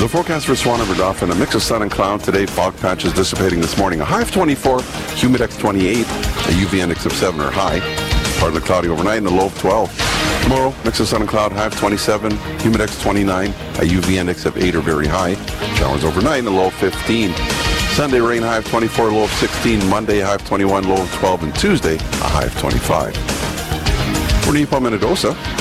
The forecast for Swan River Dauphin, a mix of sun and cloud today. Fog patches dissipating this morning. A high of 24, humidex 28, a UV index of 7 or high. Partly cloudy overnight and a low of 12. Tomorrow, mix of sun and cloud, high of 27, humidex 29, a UV index of 8 or very high. Showers overnight and a low of 15. Sunday, rain, high of 24, low of 16. Monday, high of 21, low of 12. And Tuesday, a high of 25. For Nipo, Minnedosa,